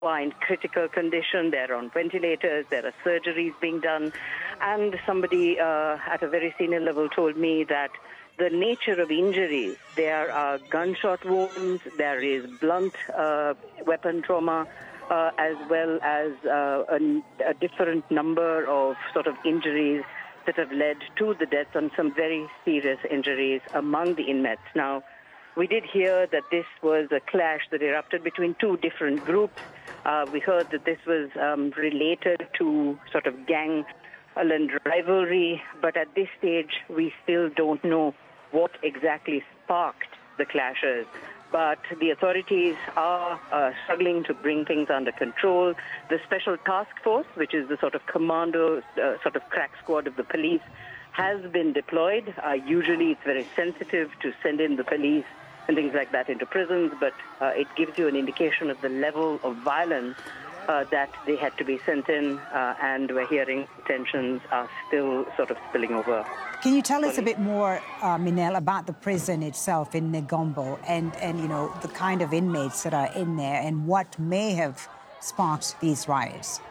are in critical condition. They're on ventilators. There are surgeries being done. And somebody at a very senior level told me that the nature of injuries, there are gunshot wounds, there is blunt weapon trauma, as well as a different number of sort of injuries that have led to the deaths and some very serious injuries among the inmates. Now, we did hear that this was a clash that erupted between two different groups. We heard that this was related to sort of gang and rivalry, but at this stage, we still don't know what exactly sparked the clashes. But the authorities are struggling to bring things under control. The Special Task Force, which is the sort of commando, sort of crack squad of the police, has been deployed. Usually it's very sensitive to send in the police and things like that into prisons, but it gives you an indication of the level of violence that they had to be sent in, and we're hearing tensions are still sort of spilling over. Can you tell us a bit more, Minel, about the prison itself in Negombo and you know, the kind of inmates that are in there and what may have sparked these riots?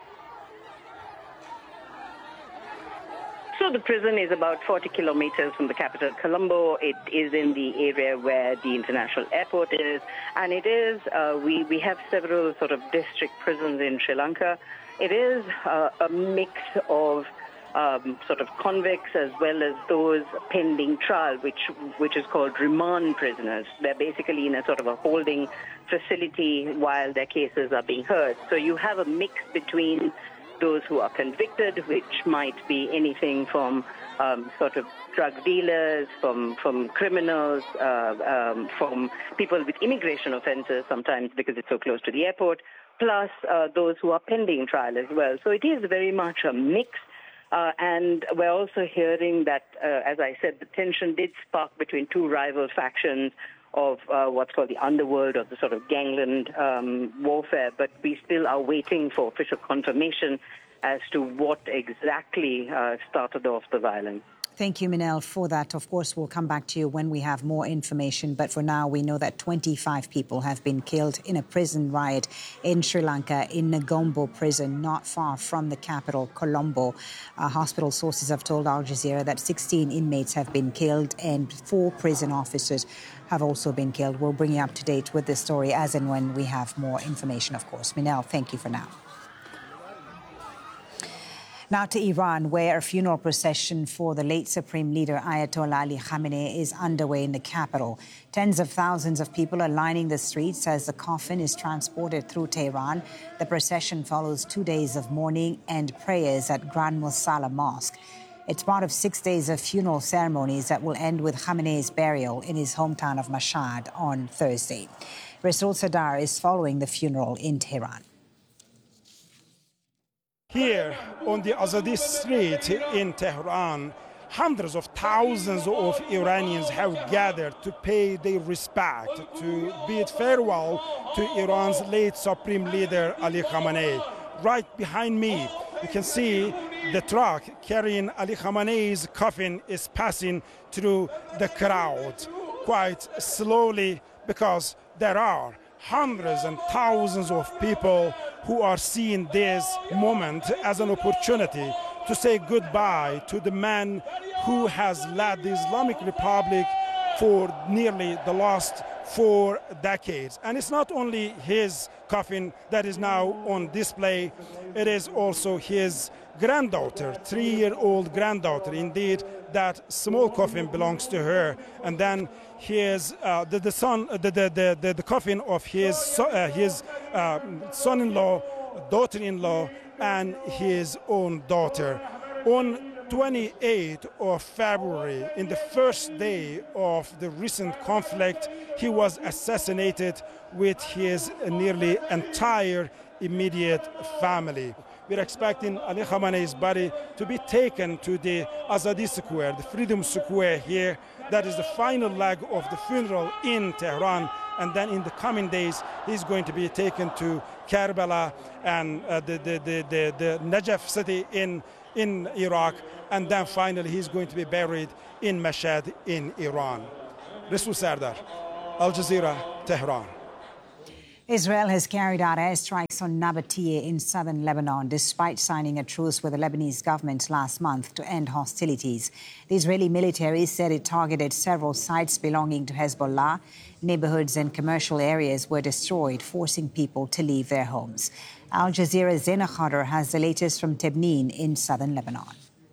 So the prison is about 40 kilometers from the capital, Colombo. It is in the area where the international airport is. And it is, we have several sort of district prisons in Sri Lanka. It is a mix of sort of convicts as well as those pending trial, which is called remand prisoners. They're basically in a sort of a holding facility while their cases are being heard. So you have a mix between those who are convicted, which might be anything from sort of drug dealers, from criminals, from people with immigration offences, sometimes because it's so close to the airport, plus those who are pending trial as well. So it is very much a mix. And we're also hearing that, as I said, the tension did spark between two rival factions of what's called the underworld, or the sort of gangland warfare, but we still are waiting for official confirmation as to what exactly started off the violence. Thank you, Minel, for that. Of course, we'll come back to you when we have more information. But for now, we know that 25 people have been killed in a prison riot in Sri Lanka, in Negombo prison, not far from the capital, Colombo. Hospital sources have told Al Jazeera that 16 inmates have been killed and 4 prison officers have also been killed. We'll bring you up to date with this story as and when we have more information, of course. Minel, thank you for now. Now to Iran, where a funeral procession for the late Supreme Leader Ayatollah Ali Khamenei is underway in the capital. Tens of thousands of people are lining the streets as the coffin is transported through Tehran. The procession follows 2 days of mourning and prayers at Grand Mosalla Mosque. It's part of 6 days of funeral ceremonies that will end with Khamenei's burial in his hometown of Mashhad on Thursday. Rasul Sadar is following the funeral in Tehran. Here on the Azadi Street in Tehran, hundreds of thousands of Iranians have gathered to pay their respect, to bid farewell to Iran's late Supreme Leader Ali Khamenei. Right behind me, you can see the truck carrying Ali Khamenei's coffin is passing through the crowd quite slowly, because there are hundreds and thousands of people who are seeing this moment as an opportunity to say goodbye to the man who has led the Islamic Republic for nearly the last 4 decades. And it's not only his coffin that is now on display, it is also his granddaughter, 3-year-old granddaughter. Indeed, that small coffin belongs to her. And then his the coffin of his son-in-law, daughter-in-law, and his own daughter. On 28th of February, in the first day of the recent conflict, he was assassinated with his nearly entire immediate family. We're expecting Ali Khamenei's body to be taken to the Azadi Square, the Freedom Square here. That is the final leg of the funeral in Tehran. And then in the coming days, he's going to be taken to Karbala and the Najaf city in Iraq. And then finally, he's going to be buried in Mashhad in Iran. Rasul Sardar, Al Jazeera, Tehran. Israel has carried out airstrikes on Nabatea in southern Lebanon, despite signing a truce with the Lebanese government last month to end hostilities. The Israeli military said it targeted several sites belonging to Hezbollah. Neighborhoods and commercial areas were destroyed, forcing people to leave their homes. Al Jazeera's Zaina Khadr has the latest from Tebneen in southern Lebanon.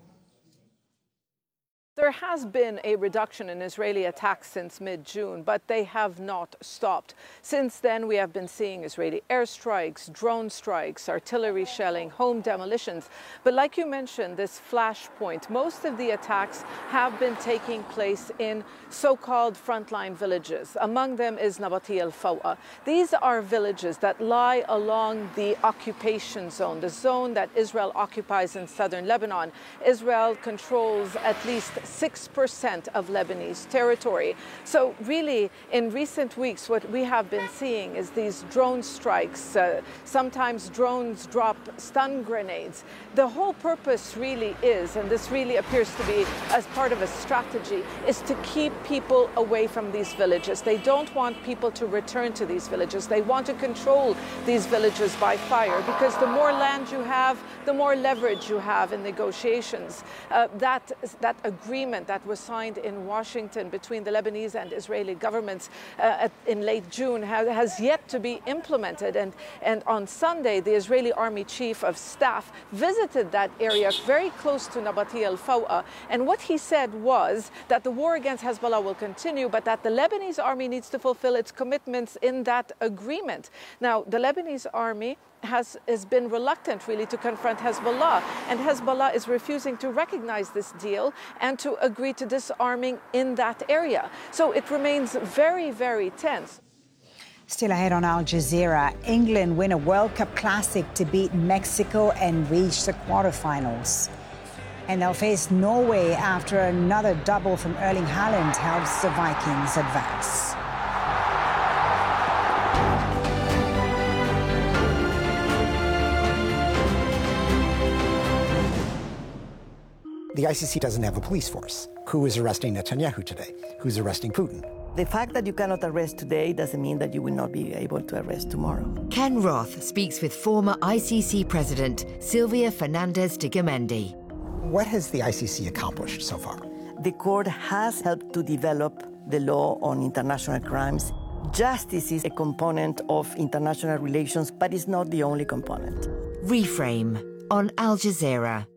There has been a reduction in Israeli attacks since mid-June, but they have not stopped. Since then, we have been seeing Israeli airstrikes, drone strikes, artillery shelling, home demolitions. But like you mentioned, this flashpoint, most of the attacks have been taking place in so-called frontline villages. Among them is Nabatea al-Fawa. These are villages that lie along the occupation zone, the zone that Israel occupies in southern Lebanon. Israel controls at least 6% of Lebanese territory. So really, in recent weeks, what we have been seeing is these drone strikes. Sometimes drones drop stun grenades. The whole purpose really is, and this really appears to be as part of a strategy, is to keep people away from these villages. They don't want people to return to these villages. They want to control these villages by fire, because the more land you have, the more leverage you have in negotiations. That agreement that was signed in Washington between the Lebanese and Israeli governments in late June has yet to be implemented. And on Sunday, the Israeli Army Chief of Staff visited that area very close to Nabatea al-Fawa. And what he said was that the war against Hezbollah will continue, but that the Lebanese army needs to fulfill its commitments in that agreement. Now, the Lebanese army has been reluctant really to confront Hezbollah, and Hezbollah is refusing to recognize this deal and to agree to disarming in that area. So it remains very, very tense. Still ahead on Al Jazeera, England win a World Cup Classic to beat Mexico and reach the quarterfinals. And they'll face Norway after another double from Erling Haaland helps the Vikings advance. The ICC doesn't have a police force. Who is arresting Netanyahu today? Who's arresting Putin? The fact that you cannot arrest today doesn't mean that you will not be able to arrest tomorrow. Ken Roth speaks with former ICC President Silvia Fernandez de Garmendi. What has the ICC accomplished so far? The court has helped to develop the law on international crimes. Justice is a component of international relations, but it's not the only component. Reframe on Al Jazeera.